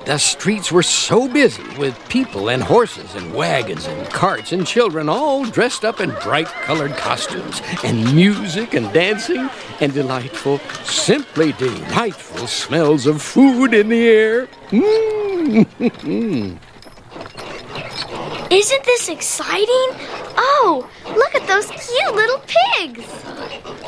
The streets were so busy with people and horses and wagons and carts and children all dressed up in bright-colored costumes and music and dancing and delightful, simply delightful smells of food in the air. Isn't this exciting? Oh, look at those cute little pigs.